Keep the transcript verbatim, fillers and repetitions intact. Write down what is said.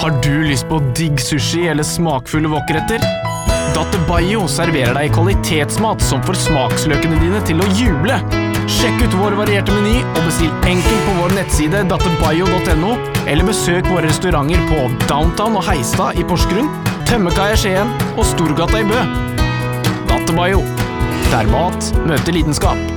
Har du lyst på digg sushi eller smakfulle wokretter? Dattebayo serverer deg kvalitetsmat som får smaksløkene dine til å juble. Sjekk ut vår varierte meny og bestill enkelt på vår nettside dattebayo punktum no, eller besøk våre restauranter på Downtown og Heistad i Porsgrunn, Tømmekaia Skien og Storgata i Bø. Dattebayo, der mat møter lidenskap.